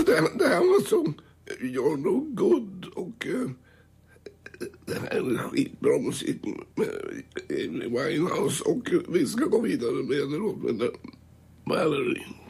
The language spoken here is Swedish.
det här var som You're No Good och det här är skitbra musik med Amy Winehouse och vi ska gå vidare med det då med Valerie.